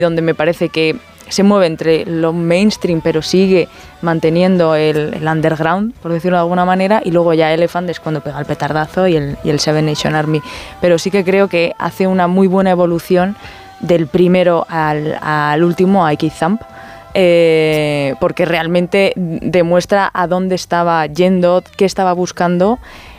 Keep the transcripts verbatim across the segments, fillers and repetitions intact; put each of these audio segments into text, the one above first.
donde me parece que se mueve entre lo mainstream, pero sigue manteniendo el, el underground, por decirlo de alguna manera, y luego ya Elephant es cuando pega el petardazo y el, y el Seven Nation Army. Pero sí que creo que hace una muy buena evolución del primero al, al último, a Keith Thump, eh, porque realmente demuestra a dónde estaba yendo, qué estaba buscando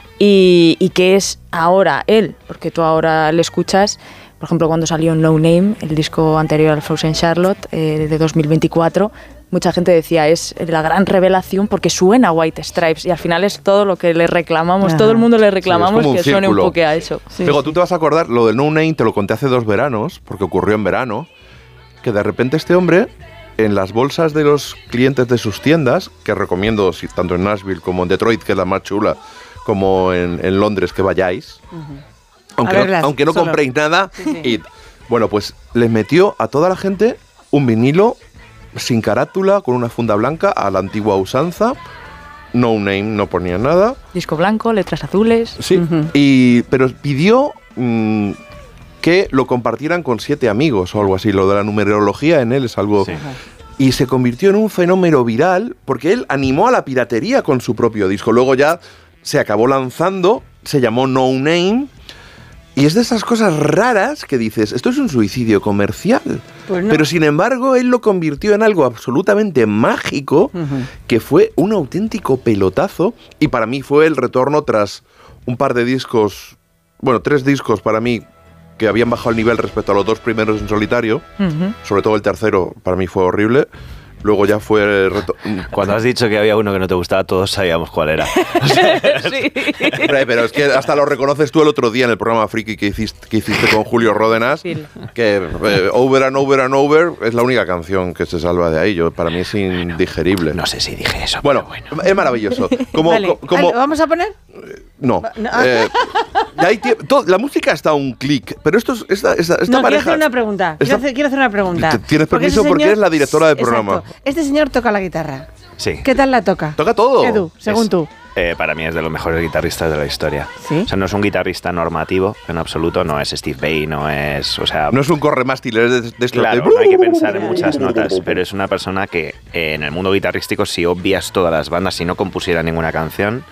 y, y qué es ahora él, porque tú ahora le escuchas. Por ejemplo, cuando salió No Name, el disco anterior al Frozen Charlotte, eh, de dos mil veinticuatro, mucha gente decía, es la gran revelación porque suena a White Stripes, y al final es todo lo que le reclamamos, Ajá. todo el mundo le reclamamos, sí, que suene un poco a eso. Sí, Luego, sí. tú te vas a acordar, lo del No Name te lo conté hace dos veranos, porque ocurrió en verano, que de repente este hombre, en las bolsas de los clientes de sus tiendas, que recomiendo tanto en Nashville como en Detroit, que es la más chula, como en, en Londres, que vayáis, uh-huh. Aunque, verlas, no, aunque no solo. compréis nada, sí, sí. Y, bueno, pues les metió a toda la gente un vinilo sin carátula, con una funda blanca, a la antigua usanza. No Name, no ponía nada. Disco blanco, letras azules. Sí, uh-huh. y, pero pidió mmm, que lo compartieran con siete amigos o algo así. Lo de la numerología en él es algo... Sí. Y se convirtió en un fenómeno viral porque él animó a la piratería con su propio disco. Luego ya se acabó lanzando, se llamó No Name... Y es de esas cosas raras que dices, esto es un suicidio comercial. Pues no. Pero sin embargo, él lo convirtió en algo absolutamente mágico, uh-huh. que fue un auténtico pelotazo. Y para mí fue el retorno tras un par de discos, bueno, tres discos para mí, que habían bajado el nivel respecto a los dos primeros en solitario. Uh-huh. Sobre todo el tercero, para mí fue horrible. Luego ya fue... Reto- Cuando has dicho que había uno que no te gustaba, todos sabíamos cuál era. Sí. Pero es que hasta lo reconoces tú el otro día en el programa Friki que hiciste, que hiciste con Julio Ródenas, sí. que eh, Over and Over and Over es la única canción que se salva de ahí. Yo, para mí es indigerible. No sé si dije eso, bueno, pero bueno. Es maravilloso. Como, vale. como, ¿Lo vamos a poner? No. no. Eh, hay todo, la música está a un clic, pero esto es, esta, esta, esta no, pareja... quiero hacer una pregunta. Quiero, hacer, quiero hacer una pregunta. Tienes permiso porque, porque eres la directora del exacto. programa. Este señor toca la guitarra. Sí. ¿Qué tal la toca? Toca todo. Edu, según es, tú. Eh, para mí es de los mejores guitarristas de la historia. ¿Sí? O sea, no es un guitarrista normativo en absoluto, no es Steve Vai, no es... O sea, no es un corremástil, es de, de estos claro, de... no hay que pensar en muchas notas, pero es una persona que eh, en el mundo guitarrístico, si obvias todas las bandas, si no compusiera ninguna canción,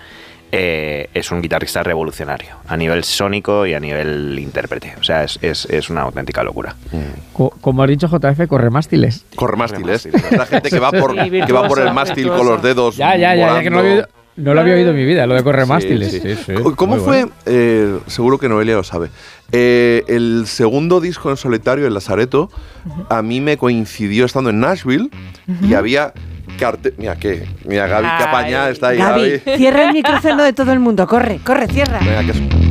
eh, es un guitarrista revolucionario, a nivel sónico y a nivel intérprete. O sea, es, es, es una auténtica locura. Co- como has dicho, J F, corremástiles. Corremástiles. La gente que va por, sí, que va por el mástil virtuoso. Con los dedos Ya, ya, ya, ya que no lo, había, no lo había oído en mi vida, lo de corremástiles. Sí, sí. Sí, sí. ¿Cómo Muy fue? Bueno. Eh, seguro que Noelia lo sabe. Eh, el segundo disco en solitario, El Lazareto, uh-huh. a mí me coincidió estando en Nashville uh-huh. y había... Carte- mira, ¿qué? Mira, Gaby, que apañada está ahí, Gaby. Gaby. Cierra el micrófono de todo el mundo, corre, corre, cierra. Venga, que